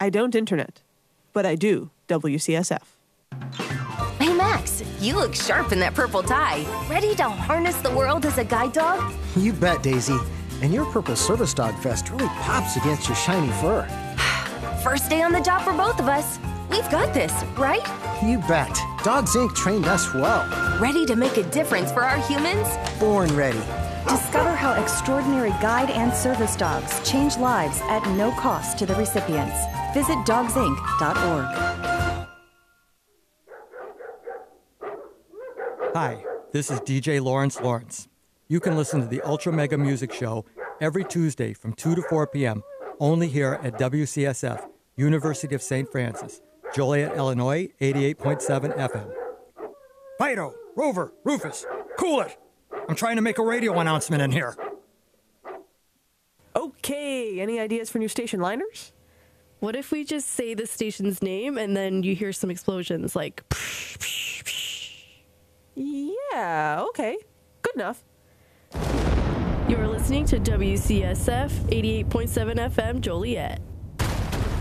I don't internet, but I do WCSF. Hey, Max, you look sharp in that purple tie. Ready to harness the world as a guide dog? You bet, Daisy. And your purple service dog vest really pops against your shiny fur. First day on the job for both of us. We've got this, right? You bet. Dogs Inc. trained us well. Ready to make a difference for our humans? Born ready. Discover how extraordinary guide and service dogs change lives at no cost to the recipients. Visit dogsinc.org. Hi, this is DJ Lawrence Lawrence. You can listen to the Ultra Mega Music Show every Tuesday from 2 to 4 p.m. only here at WCSF, University of St. Francis, Joliet, Illinois, 88.7 FM. Fido, Rover, Rufus, cool it! I'm trying to make a radio announcement in here. Okay, any ideas for new station liners? What if we just say the station's name and then you hear some explosions like... Yeah, okay. Good enough. You're listening to WCSF 88.7 FM Joliet.